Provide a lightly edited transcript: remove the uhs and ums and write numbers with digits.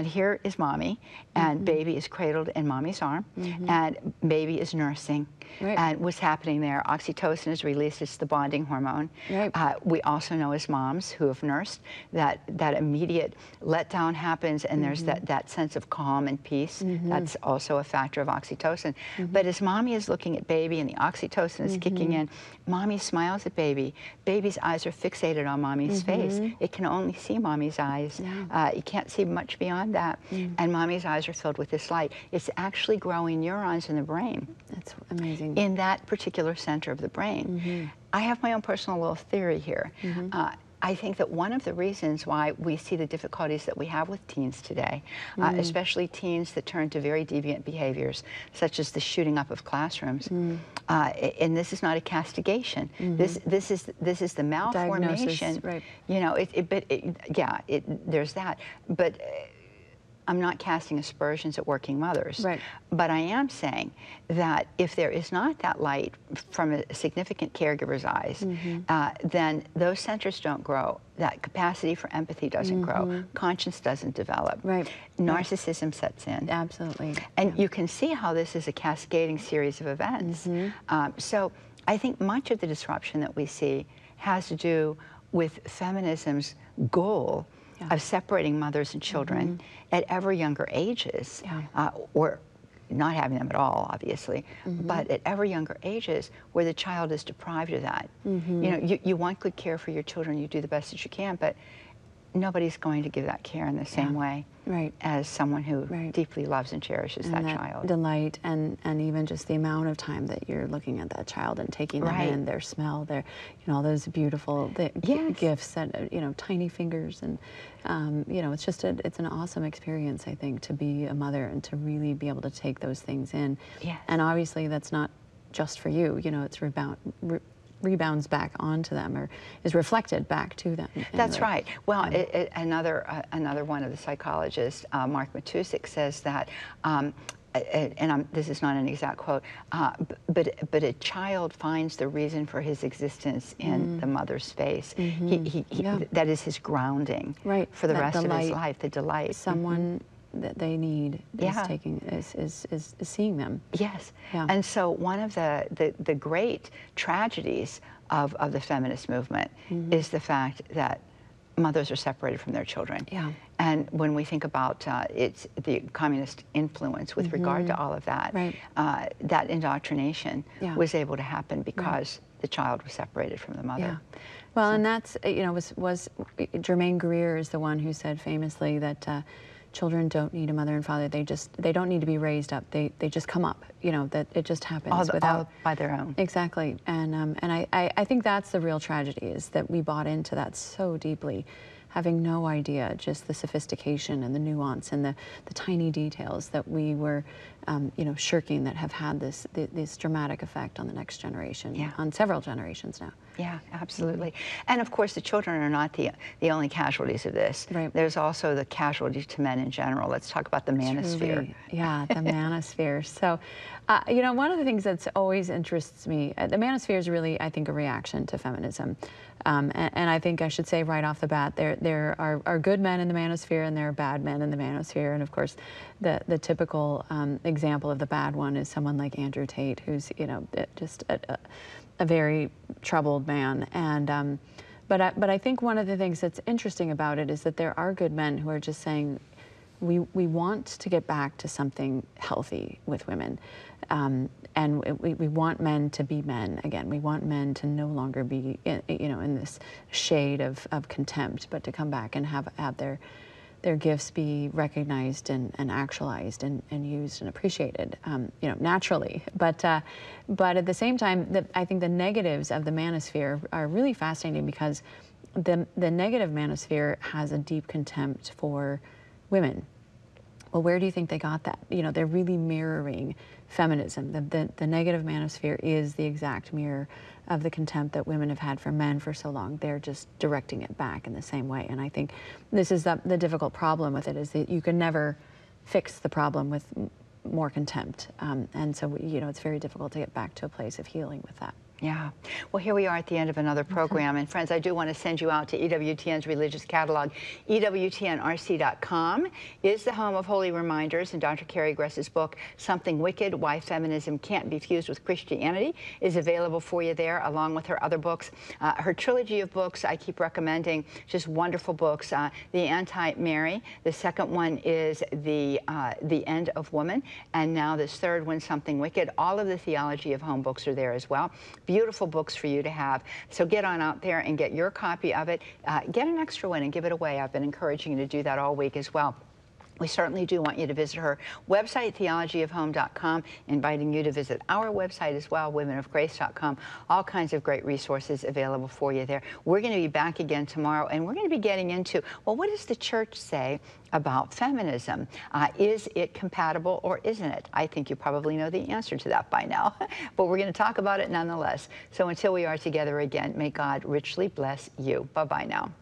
And here is mommy, and baby is cradled in mommy's arm, and baby is nursing. Right. And what's happening there? Oxytocin is released. It's the bonding hormone. Right. We also know as moms who have nursed that immediate letdown happens, and there's that sense of calm and peace. That's also a factor of oxytocin. But as mommy is looking at baby and the oxytocin is kicking in, mommy smiles at baby. Baby's eyes are fixated on mommy's face. It can only see mommy's eyes. You can't see much beyond that. And mommy's eyes are filled with this light. It's actually growing neurons in the brain. That's amazing. In that particular center of the brain. I have my own personal little theory here. I think that one of the reasons why we see the difficulties that we have with teens today, especially teens that turn to very deviant behaviors, such as the shooting up of classrooms, and this is not a castigation. This is the malformation. Diagnosis, right. You know, there's that. But I'm not casting aspersions at working mothers. Right. But I am saying that if there is not that light from a significant caregiver's eyes, then those centers don't grow. That capacity for empathy doesn't grow. Conscience doesn't develop. Right. Narcissism sets in. Absolutely. And you can see how this is a cascading series of events. So I think much of the disruption that we see has to do with feminism's goal of separating mothers and children at ever younger ages, or not having them at all, obviously, but at ever younger ages where the child is deprived of that. You know, you want good care for your children, you do the best that you can, but nobody's going to give that care in the same way as someone who deeply loves and cherishes that child. Delight and even just the amount of time that you're looking at that child and taking them in, their smell, their, you know, all those beautiful gifts that, you know, tiny fingers, and you know, it's just it's an awesome experience, I think, to be a mother and to really be able to take those things in. And obviously that's not just for you, you know, it's rebounds back onto them, or is reflected back to them. That's right. Well, another one of the psychologists, Mark Matusik, says that, this is not an exact quote, but a child finds the reason for his existence in the mother's face. That is his grounding for the rest of his life, the delight. Someone that they need is seeing them. Yes. And so one of the great tragedies of the feminist movement is the fact that mothers are separated from their children. And when we think about it's the communist influence with regard to all of that, that indoctrination was able to happen because the child was separated from the mother. Well, and that's, you know, was Germaine Greer is the one who said famously that children don't need a mother and father. They don't need to be raised up. They just come up. You know, that it just happens all by their own. Exactly. And I think that's the real tragedy, is that we bought into that so deeply, having no idea just the sophistication and the nuance and the tiny details that we were, you know, shirking, that have had this dramatic effect on the next generation, on several generations now. Yeah, absolutely. And of course, the children are not the only casualties of this. There's also the casualty to men in general. Let's talk about the manosphere. Yeah, the manosphere. So, you know, one of the things that's always interests me, the manosphere is really, I think, a reaction to feminism. And I think I should say right off the bat, there are good men in the manosphere and there are bad men in the manosphere. And of course, the typical example of the bad one is someone like Andrew Tate, who's, you know, just a very troubled man. And but I think one of the things that's interesting about it is that there are good men who are just saying, we want to get back to something healthy with women. And we want men to be men again. We want men to no longer be, you know, in this shade of contempt, but to come back and have their gifts be recognized and actualized and used and appreciated, you know, naturally. But at the same time, I think the negatives of the manosphere are really fascinating, because the negative manosphere has a deep contempt for women. Well, where do you think they got that? You know, they're really mirroring feminism. The negative manosphere is the exact mirror of the contempt that women have had for men for so long. They're just directing it back in the same way. And I think this is the difficult problem with it, is that you can never fix the problem with more contempt. And so, you know, it's very difficult to get back to a place of healing with that. Yeah. Well, here we are at the end of another program. And friends, I do want to send you out to EWTN's religious catalog. EWTNRC.com is the home of Holy Reminders, and Dr. Carrie Gress's book, Something Wicked, Why Feminism Can't Be Fused with Christianity, is available for you there, along with her other books. Her trilogy of books I keep recommending, just wonderful books. The Anti-Mary. The second one is The End of Woman. And now this third one, Something Wicked. All of the Theology of Home books are there as well. Beautiful books for you to have. So get on out there and get your copy of it. Get an extra one and give it away. I've been encouraging you to do that all week as well. We certainly do want you to visit her website, theologyofhome.com, inviting you to visit our website as well, womenofgrace.com. All kinds of great resources available for you there. We're going to be back again tomorrow, and we're going to be getting into, well, what does the church say about feminism? Is it compatible or isn't it? I think you probably know the answer to that by now, but we're going to talk about it nonetheless. So until we are together again, may God richly bless you. Bye-bye now.